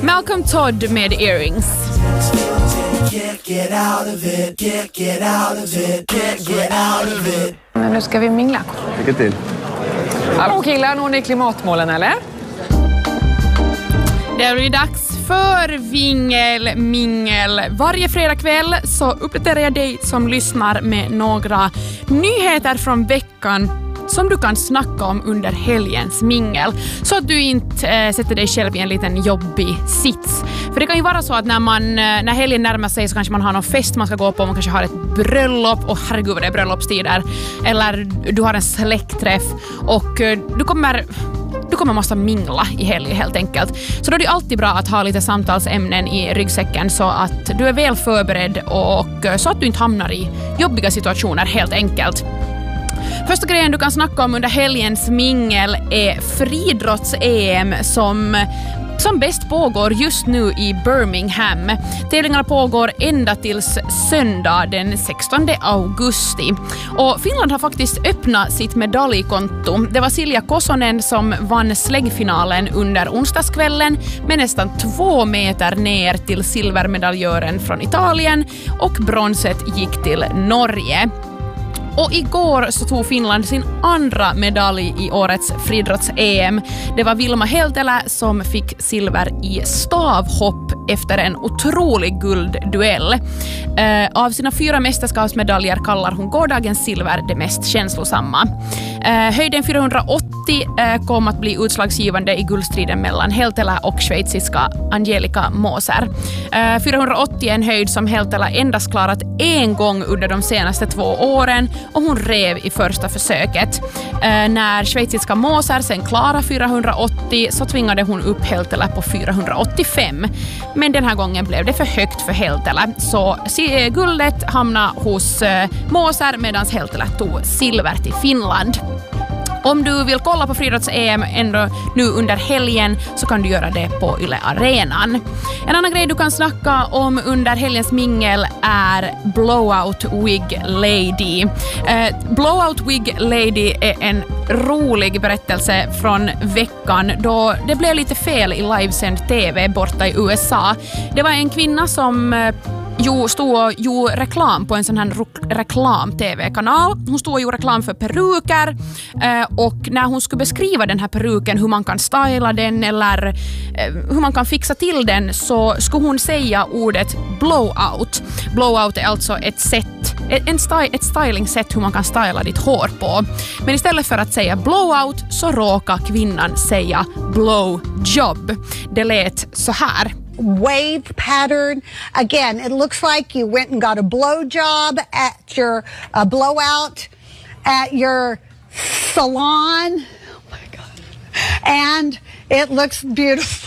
Malcolm Todd med Earrings. Men nu ska vi mingla. Lycka till. Hallå killar, når ni klimatmålen eller? Det är ju dags för mingel. Varje fredagkväll så uppdaterar jag dig som lyssnar med några nyheter från veckan som du kan snacka om under helgens mingel, så att du inte sätter dig själv i en liten jobbig sits. För det kan ju vara så att när helgen närmar sig så kanske man har någon fest man ska gå på, man kanske har ett bröllop, och herregud vad det är bröllopstider, eller du har en släktträff och du kommer måste mingla i helgen helt enkelt. Så då är det alltid bra att ha lite samtalsämnen i ryggsäcken så att du är väl förberedd och så att du inte hamnar i jobbiga situationer helt enkelt. Första grejen du kan snacka om under helgens mingel är friidrotts-EM som bäst pågår just nu i Birmingham. Tävlingarna pågår ända tills söndag den 16 augusti. Och Finland har faktiskt öppnat sitt medaljkonto. Det var Silja Kosonen som vann släggfinalen under onsdagskvällen med nästan 2 meter ner till silvermedaljören från Italien, och bronset gick till Norge. Och igår så tog Finland sin andra medalj i årets friidrotts-EM. Det var Vilma Heltelä som fick silver i stavhopp efter en otrolig guldduell. Av sina 4 mästerskapsmedaljer kallar hon gårdagens silver det mest känslosamma. Höjden 480 kom att bli utslagsgivande i guldstriden mellan Heltelä och schweiziska Angelika Moser. 480 är en höjd som Heltelä endast klarat en gång under de senaste 2 åren, och hon rev i första försöket. När schweiziska Moser sen klarade 480 så tvingade hon upp Heltelä på 485. Men den här gången blev det för högt för Heltelä, så guldet hamnade hos Moser medan Heltelä tog silver till Finland. Om du vill kolla på friidrotts-EM ändå nu under helgen så kan du göra det på Yle Arenan. En annan grej du kan snacka om under helgens mingel är Blowout Wig Lady. Blowout Wig Lady är en rolig berättelse från veckan då det blev lite fel i livesänd TV borta i USA. Det var en kvinna som stod och gjorde reklam på en sån här reklam-tv-kanal. Hon stod och gjorde reklam för peruker, och när hon skulle beskriva den här peruken, hur man kan styla den eller hur man kan fixa till den, så skulle hon säga ordet blowout. Blowout är alltså ett stylingsätt hur man kan styla ditt hår på. Men istället för att säga blowout så råkar kvinnan säga blowjob. Det lät så här. Wave pattern. Again, it looks like you went and got a blowjob at your blowout at your salon. Oh my God. And it looks beautiful.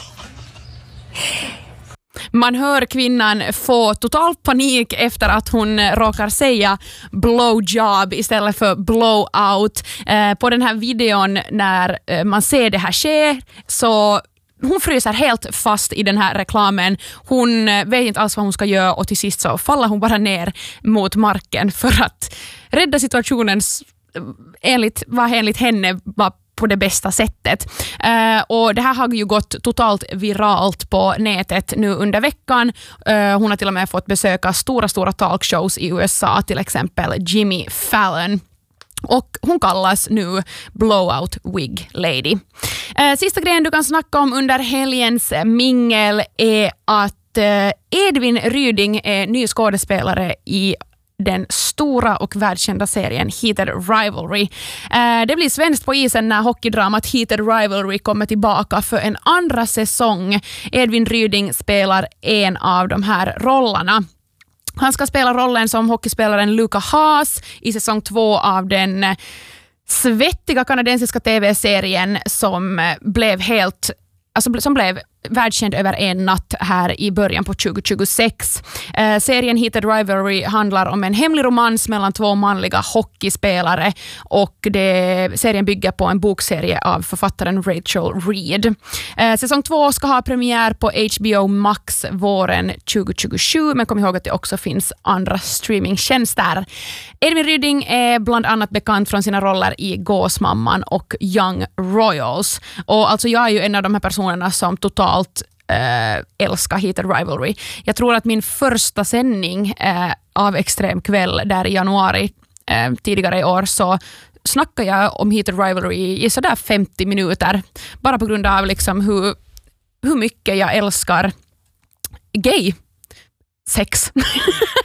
Man hör kvinnan få total panik efter att hon råkar säga blowjob istället för blowout. På den här videon när man ser det här ske så hon fryser helt fast i den här reklamen. Hon vet inte alls vad hon ska göra, och till sist så faller hon bara ner mot marken för att rädda situationen enligt henne var på det bästa sättet. Och det här har ju gått totalt viralt på nätet nu under veckan. Hon har till och med fått besöka stora talkshows i USA, till exempel Jimmy Fallon. Och hon kallas nu Blowout Wig Lady. Sista grejen du kan snacka om under helgens mingel är att Edvin Ryding är ny skådespelare i den stora och världskända serien Heated Rivalry. Det blir svenskt på isen när hockeydramat Heated Rivalry kommer tillbaka för en andra säsong. Edvin Ryding spelar en av de här rollerna. Han ska spela rollen som hockeyspelaren Luka Haas i säsong 2 av den svettiga kanadensiska tv-serien som blev världskänd över en natt här i början på 2026. Serien Heated Rivalry handlar om en hemlig romans mellan 2 manliga hockeyspelare, och serien bygger på en bokserie av författaren Rachel Reed. Säsong 2 ska ha premiär på HBO Max våren 2027, men kom ihåg att det också finns andra streamingtjänster. Edvin Ryding är bland annat bekant från sina roller i Gåsmamman och Young Royals. Och alltså jag är ju en av de här personerna som totalt älska Heated Rivalry. Jag tror att min första sändning av Extrem kväll där i januari tidigare i år så snackade jag om Heated Rivalry i sådär 50 minuter. Bara på grund av liksom hur mycket jag älskar gay sex.